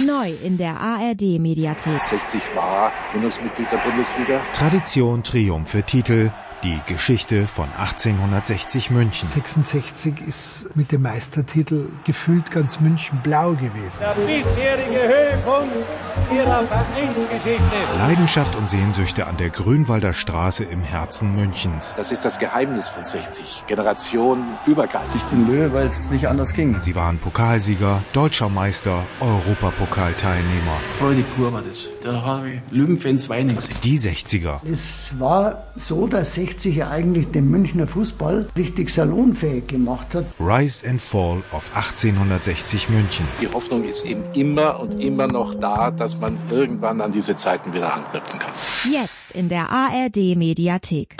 Neu in der ARD-Mediathek. 60 war Gründungsmitglied der Bundesliga. Tradition, Triumphe, Titel. Die Geschichte von 1860 München. 66 ist mit dem Meistertitel gefühlt ganz München blau gewesen. Der bisherige Höhepunkt ihrer Vereinsgeschichte. Leidenschaft und Sehnsüchte an der Grünwalder Straße im Herzen Münchens. Das ist das Geheimnis von 60. Generation übergreifend. Ich bin Löwe, weil es nicht anders ging. Sie waren Pokalsieger, Deutscher Meister, Europapokalteilnehmer. Freude pur war das. Da habe ich Löwenfans weinen gesehen. Die 60er. Es war so, dass 60 ja eigentlich den Münchner Fußball richtig salonfähig gemacht hat. Rise and Fall of 1860 München. Die Hoffnung ist eben immer und immer noch da, dass man irgendwann an diese Zeiten wieder anknüpfen kann. Jetzt in der ARD-Mediathek.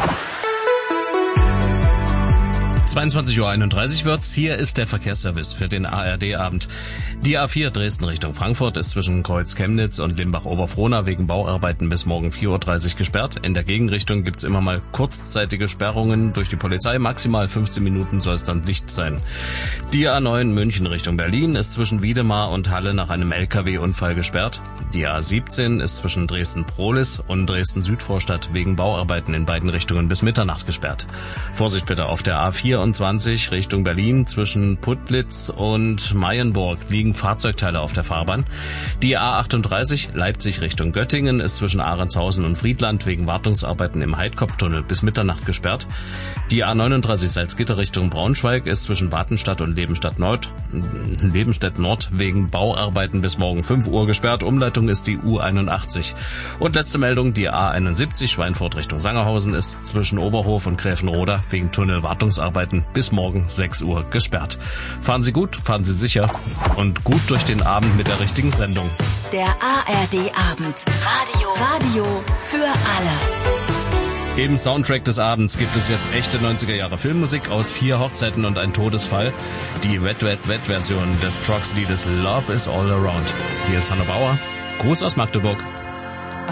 22:31 Uhr wird's. Hier ist der Verkehrsservice für den ARD-Abend. Die A4 Dresden Richtung Frankfurt ist zwischen Kreuz Chemnitz und Limbach-Oberfrohna wegen Bauarbeiten bis morgen 4:30 Uhr gesperrt. In der Gegenrichtung gibt's immer mal kurzzeitige Sperrungen durch die Polizei. Maximal 15 Minuten soll es dann dicht sein. Die A9 München Richtung Berlin ist zwischen Wiedemar und Halle nach einem LKW-Unfall gesperrt. Die A17 ist zwischen Dresden-Prohlis und Dresden-Südvorstadt wegen Bauarbeiten in beiden Richtungen bis Mitternacht gesperrt. Vorsicht bitte auf der A24 Richtung Berlin zwischen Putlitz und Mayenburg liegen Fahrzeugteile auf der Fahrbahn. Die A38 Leipzig Richtung Göttingen ist zwischen Ahrendshausen und Friedland wegen Wartungsarbeiten im Heidkopftunnel bis Mitternacht gesperrt. Die A39 Salzgitter Richtung Braunschweig ist zwischen Watenstadt und Lebenstedt Nord wegen Bauarbeiten bis morgen 5 Uhr gesperrt. Umleitung ist die U81. Und letzte Meldung, die A71 Schweinfurt Richtung Sangerhausen ist zwischen Oberhof und Gräfenroda wegen Tunnelwartungsarbeiten bis morgen 6 Uhr gesperrt. Fahren Sie gut, fahren Sie sicher und gut durch den Abend mit der richtigen Sendung. Der ARD-Abend. Radio für alle. Im Soundtrack des Abends gibt es jetzt echte 90er-Jahre Filmmusik aus 4 Hochzeiten und ein Todesfall. Die Wet-Wet-Wet-Version des Trucks-Liedes Love is All Around. Hier ist Hanno Bauer. Gruß aus Magdeburg.